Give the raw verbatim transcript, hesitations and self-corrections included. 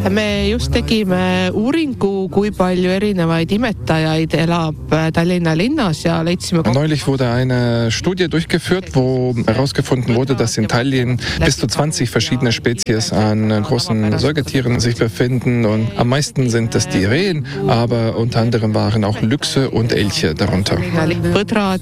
me just tegime uuringu, kui palju erinevaid imetajaid elab Tallinna linnas ja leidsime... Neulich wurde eine Studie durchgeführt, wo herausgefunden wurde, dass in Tallinn bis zu zwanzig verschiedene Spezies an großen Säugetieren sich befinden. Und am meisten sind es die Rehen, aber unter anderem waren auch Lüchse und Elche darunter. Põdrad